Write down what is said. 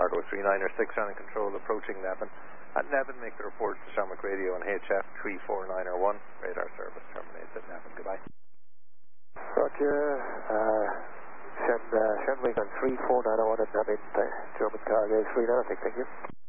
Cargo 3906 on control approaching Nevin. At Nevin, make the report to Shamrock Radio on HF 34901. Radar service terminates at Nevin. Goodbye. Roger. Shenwing on 34901 at Nevin. German Cargo 3906. Thank you.